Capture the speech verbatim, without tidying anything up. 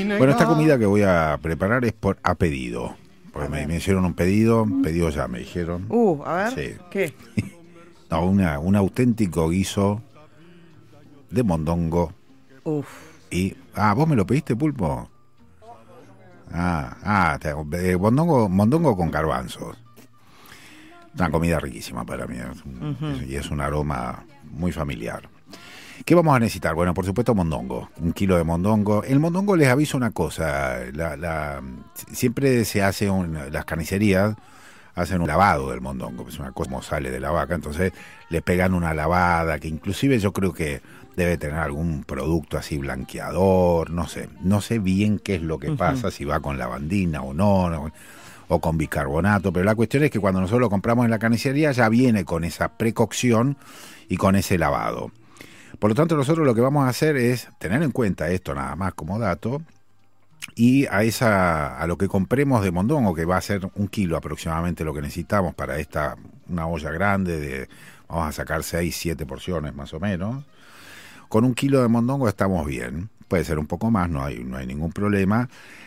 Bueno, esta comida que voy a preparar es por a pedido. Porque me, me hicieron un pedido, pedido ya, me dijeron. Uh, a ver, Sí. ¿qué? No, una, un auténtico guiso de mondongo. Uf. Y. Ah, ¿vos me lo pediste, Pulpo? Ah, ah, te- eh, mondongo, mondongo con garbanzos. Una comida riquísima para mí. Es un- Ujú. es- y es un aroma muy familiar. ¿Qué vamos a necesitar? Bueno, por supuesto mondongo, un kilo de mondongo. El mondongo, les aviso una cosa, la, la, siempre se hace, un, las carnicerías hacen un lavado del mondongo, es una cosa como sale de la vaca, entonces le pegan una lavada, que inclusive yo creo que debe tener algún producto así blanqueador, no sé, no sé bien qué es lo que pasa, si va con lavandina o no, no, o con bicarbonato, pero la cuestión es que cuando nosotros lo compramos en la carnicería ya viene con esa precocción y con ese lavado. Por lo tanto, nosotros lo que vamos a hacer es tener en cuenta esto nada más como dato, y a esa a lo que compremos de mondongo, que va a ser un kilo aproximadamente lo que necesitamos para esta una olla grande, de vamos a sacar seis, siete porciones más o menos. Con un kilo de mondongo estamos bien, puede ser un poco más, no hay, no hay ningún problema.